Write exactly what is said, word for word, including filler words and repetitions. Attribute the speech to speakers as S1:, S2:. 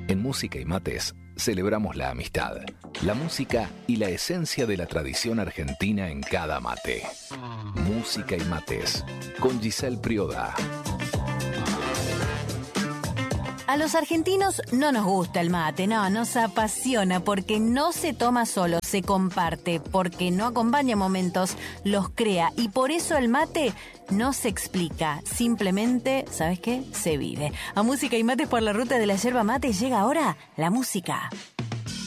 S1: En Música y Mates celebramos la amistad, la música y la esencia de la tradición argentina en cada mate. Música y Mates, con Giselle Prioda.
S2: A los argentinos no nos gusta el mate, no, nos apasiona porque no se toma solo, se comparte, porque no acompaña momentos, los crea y por eso el mate no se explica, simplemente, ¿sabes qué? Se vive. A Música y Mates por la ruta de la yerba mate llega ahora la música.